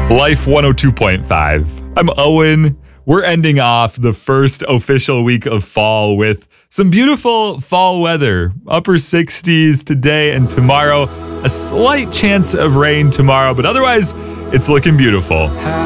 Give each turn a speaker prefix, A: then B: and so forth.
A: Life 102.5. I'm Owen. We're ending off the first official week of fall with some beautiful fall weather. Upper 60s today and tomorrow. A slight chance of rain tomorrow, but otherwise, it's looking beautiful.